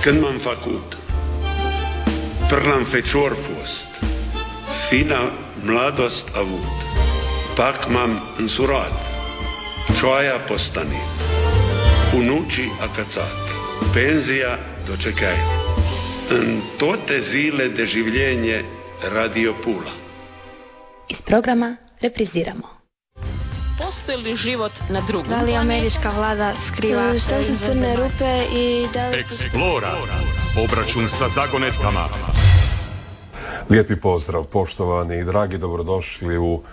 Când m-am făcut, prlam feciorfost, fina mladost avut, pak m-am însurat, cioaia postanit, unucii acățat, penzia dočekaj. În toate zile de življenje Radio Pula. Iz programa repriziramo. Postoji li život na drugom? Da li američka vlada skriva što su crne rupe i da li... Eksplora. Obračun sa zagonetkama. Lijepi pozdrav, poštovani i dragi, dobrodošli u